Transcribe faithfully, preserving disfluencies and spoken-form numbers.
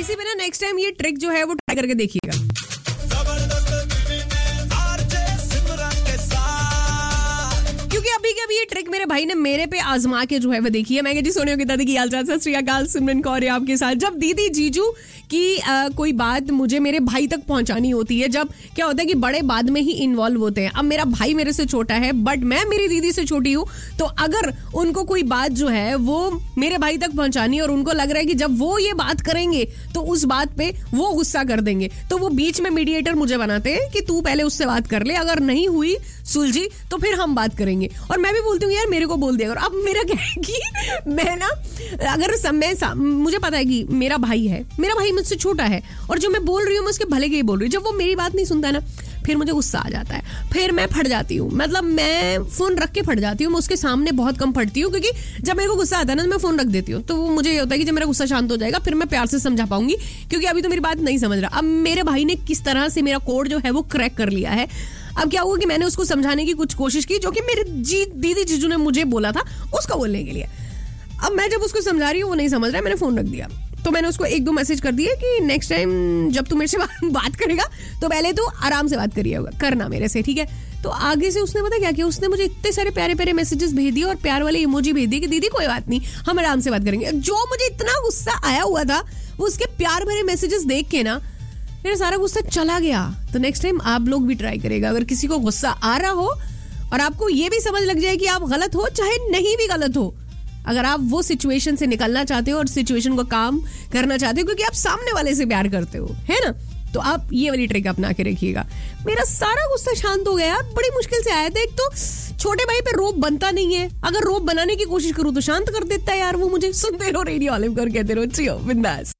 इसी पे ना नेक्स्ट टाइम ये ट्रिक जो है वो ट्राई करके देखिएगा। क्योंकि अभी के अभी ये ट्रिक मेरे भाई ने मेरे पे आजमा के जो है वो देखी है। मैं जी सोनिया की दादी की हाल चाल, सत श्री अकाल, सिमरन कौर है आपके साथ। जब दीदी जीजू की आ, कोई बात मुझे मेरे भाई तक पहुंचानी होती है, जब क्या होता है कि बड़े बाद में ही इन्वॉल्व होते हैं। अब मेरा भाई मेरे से छोटा है बट मैं मेरी दीदी से छोटी हूँ, तो अगर उनको कोई बात जो है वो मेरे भाई तक पहुंचानी है और उनको लग रहा है कि जब वो ये बात करेंगे तो उस बात पे वो गुस्सा कर देंगे, तो वो बीच में मीडिएटर मुझे बनाते हैं कि तू पहले उससे बात कर ले, अगर नहीं हुई सुलझी तो फिर हम बात करेंगे। और मैं भी बोलती हूँ यार मेरे को बोल दिया। और अब मेरा क्या है कि मैं ना अगर समय मुझे पता है कि मेरा भाई है, मेरा भाई मुझसे छोटा है और जो मैं बोल रही हूँ मैं उसके भले के ही बोल रही हूँ, जब वो मेरी बात नहीं सुनता ना फिर मुझे गुस्सा आ जाता है, फिर मैं फट जाती हूँ। मतलब मैं फोन रख के फट जाती हूँ, मैं उसके सामने बहुत कम फटती हूँ, क्योंकि जब मेरे को गुस्सा आता है ना तो मैं फोन रख देती हूँ। तो वो मुझे ये होता है कि जब मेरा गुस्सा शांत हो जाएगा फिर मैं प्यार से समझा पाऊंगी, क्योंकि अभी तो मेरी बात नहीं समझ रहा। अब मेरे भाई ने किस तरह से मेरा कोड जो है वो क्रैक कर लिया है। अब क्या हुआ कि मैंने उसको समझाने की कुछ कोशिश की, जो कि मेरे जी दीदी जीजू ने मुझे बोला था उसको बोलने के लिए। अब मैं जब उसको समझा रही हूँ वो नहीं समझ रहा है, मैंने फोन रख दिया। तो मैंने उसको एक दो मैसेज कर दिए कि नेक्स्ट टाइम जब तू मेरे से बात करेगा तो पहले तो आराम से बात करिएगा करना मेरे से, ठीक है। तो आगे से उसने पता क्या किया, उसने मुझे इतने सारे प्यारे प्यारे मैसेजेस भेज दिए और प्यार वाले इमोजी भेज दिए कि दीदी कोई बात नहीं हम आराम से बात करेंगे। जो मुझे इतना गुस्सा आया हुआ था वो उसके प्यार भरे मैसेजेस देख के ना मेरा सारा गुस्सा चला गया। तो नेक्स्ट टाइम आप लोग भी ट्राई करेगा, अगर किसी को गुस्सा आ रहा हो और आपको ये भी समझ लग जाए कि आप गलत हो चाहे नहीं भी गलत हो, अगर आप वो सिचुएशन से निकलना चाहते हो और सिचुएशन को काम करना चाहते हो क्योंकि आप सामने वाले से प्यार करते हो, है ना, तो आप ये वाली ट्रिक अपना के रखिएगा। मेरा सारा गुस्सा शांत हो गया, बड़ी मुश्किल से आया था। एक तो छोटे भाई पे रोब बनता नहीं है, अगर रोब बनाने की कोशिश करूं तो शांत कर देता है यार वो मुझे। सुनते रहो रेडियो ऑलिव कर, कहते रहो चियो बिंदास।